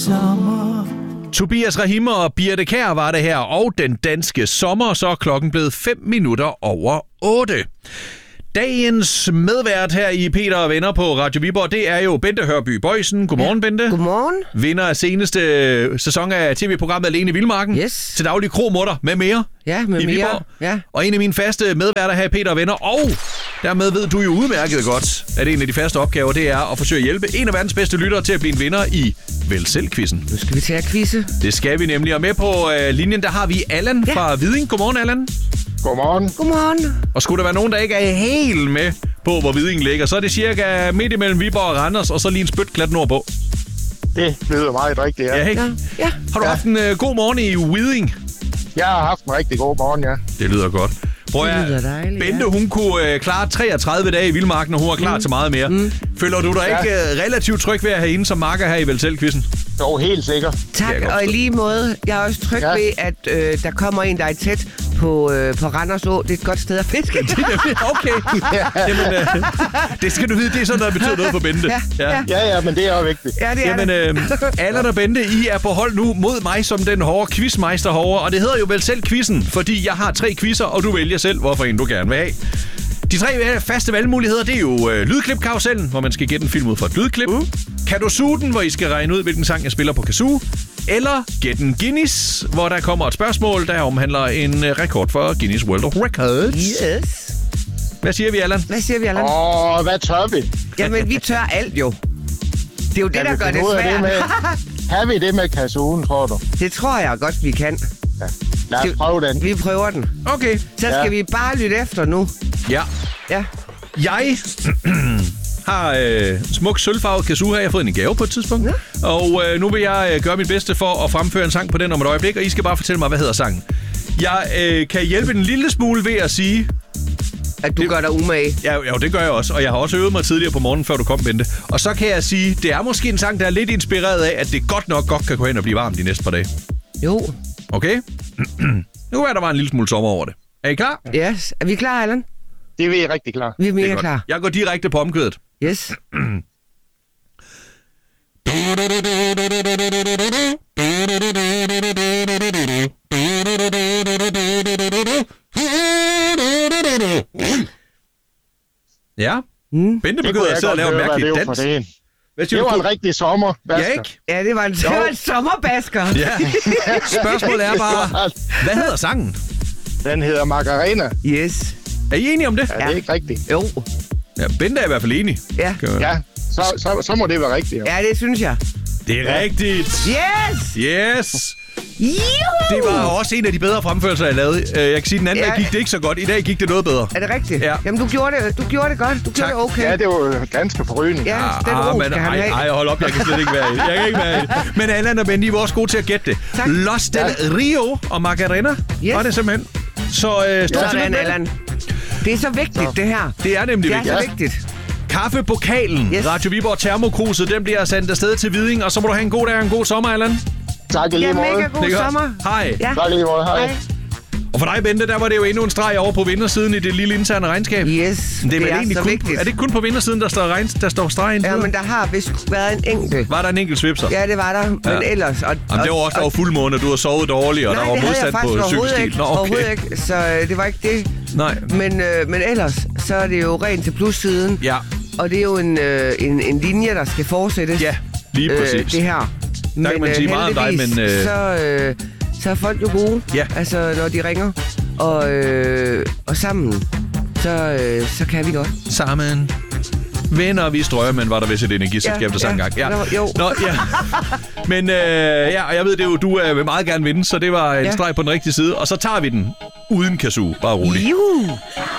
sommer. Tobias Rahim og Birte Kjær var det her, og den danske sommer, så er klokken blevet 8:05. Dagens medvært her i Peter og Venner på Radio Viborg, det er jo Bente Hørby Boysen. Godmorgen, Bente. Godmorgen. Vinder af seneste sæson af tv-programmet Alene i Vildmarken. Yes. Til daglig kromutter med mere. Ja, med i mere. Viborg. Ja. Og en af mine faste medværter her i Peter og Venner. Og dermed ved du jo udmærket godt, at en af de faste opgaver, det er at forsøge at hjælpe en af verdens bedste lyttere til at blive en vinder i Vælg Selv-quizzen. Nu skal vi til at quizze. Det skal vi nemlig. Og med på linjen, der har vi Allan fra Viding. Godmorgen, Allan. Godmorgen. Godmorgen. Og skulle der være nogen, der ikke er helt med på, hvor Viding ligger, så er det cirka midt imellem Viborg og Randers, og så lige en spytklat nordpå. Det lyder meget rigtigt, ja. Ja, ikke? Ja. Har du haft en god morgen i Viding? Jeg har haft en rigtig god morgen, ja. Det lyder godt. Prøv Det lyder at dejligt, Bente, hun kunne klare 33 dage i Vildmarken, og hun er klar til meget mere. Føler du dig ikke relativt tryg ved at have hende som marker her i Vælg Selv-quizzen? Jo, helt sikkert. Tak, og i lige måde, jeg er også tryg ved, at der kommer en, der er tæt på Randers Å. Det er et godt sted at fiske. Okay. Jamen, det skal du vide, det er sådan, der betyder noget for Bente. Ja, men det er jo vigtigt. Ja, det er Jamen, Allan og Bente, I er på hold nu mod mig som den hårde quizmeister herovre, og det hedder jo Vælg Selv-quizzen, fordi jeg har 3 quizzer, og du vælger selv, hvorfor en du gerne vil have. De 3 faste valgmuligheder, det er jo lydklip-karusellen, hvor man skal gætte en film ud fra et lydklip. Kan du suge den, hvor I skal regne ud, hvilken sang jeg spiller på kazoo? Eller gæt en Guinness, hvor der kommer et spørgsmål, der omhandler en rekord for Guinness World of Records. Yes. Hvad siger vi, Allan? Hvad siger vi, Allan? Hvad tør vi? Jamen, vi tør alt jo. Det er jo det, der gør det svært. Har vi det med kazooen, tror du? Det tror jeg godt, vi kan. Ja. Lad os prøve den. Vi prøver den. Okay. Så skal vi bare lytte efter nu. Ja. Ja. Jeg har smuk sølvfarvet kazoo her. Jeg har fået en i gave på et tidspunkt. Ja. Og nu vil jeg gøre mit bedste for at fremføre en sang på den om et øjeblik. Og I skal bare fortælle mig, hvad hedder sangen. Jeg kan hjælpe en lille smule ved at sige... At du gør dig umage. Ja, det gør jeg også. Og jeg har også øvet mig tidligere på morgenen, før du kom, Bente. Og så kan jeg sige, det er måske en sang, der er lidt inspireret af, at det godt kan gå hen og blive varmt de næste par dage. Jo. Okay? Nu er der bare en lille smule sommer over det. Er I klar? Yes. Er vi klar, Allan? Det er vi rigtig klar. Vi er mega klar. Jeg går direkte på omkvædet. Yes. Ja. Bente begynder at sidde og lave en mærkelig dans. Det var en rigtig sommerbasker. Ja, ikke? Ja, det var en sommerbasker. Ja. Spørgsmålet er bare, hvad hedder sangen? Den hedder Macarena. Yes. Er I enige om det? Er det ikke rigtigt? Jo. Ja, Bente er i hvert fald enig. Ja. Ja, så må det være rigtigt. Ja, det synes jeg. Det er rigtigt. Yes! Yes! Juhu! Det var også en af de bedre fremførelser, jeg lavede. Jeg kan sige, den anden dag gik det ikke så godt. I dag gik det noget bedre. Er det rigtigt? Ja. Jamen, du gjorde det godt. Du gjorde det okay. Ja, det var ganske forrygende. Ja, den ro skal han have. Ej, hold op. Jeg kan slet ikke være i det. Jeg kan ikke være i det. Men Allan og Benny, I var også gode til at gætte det. Tak. Los del Rio og Macarena var det simpelthen. Så sådan, Allan. Det er så vigtigt, det her. Det er nemlig vigtigt. Det er så vigtigt. Kaffepokalen, Radio Viborg Termokruset, den bliver sendt afsted til Viding, og så må du have en god dag og en god sommer, Allan. Tak i lige måde. Ja, mega god sommer. Hej. Ja. Tak i lige måde. Hej. Og for dig, Bente, der var det jo endnu en streg over på vindersiden i det lille interne regnskab. Yes, det er så vigtigt. Er det ikke kun på vindersiden, der står streg ind? Ja, men der har vist været en enkelt. Var der en enkelt svipser? Ja, det var der, men ellers... Jamen, det var også, der var fuldmåne, du har sovet dårligt, og der var modsat på cykelstilen. Overhovedet ikke, så det var ikke det. Nej. Men ellers, så er det jo rent til plussiden. Ja. Og det er jo en linje, der skal fortsættes. Ja, lige præcis. Det her. Der kan man sige meget om dig, men... Så er folk jo gode, ja. Altså når de ringer, og sammen, så kan vi godt. Sammen. Venner, vi strømmen, var der vist et energiselskab, der sang gang. Ja. Jo. Nå, ja. Men og jeg ved det jo, du vil meget gerne vinde, så det var en streg på den rigtige side. Og så tager vi den uden kazoo, bare roligt. Juhu!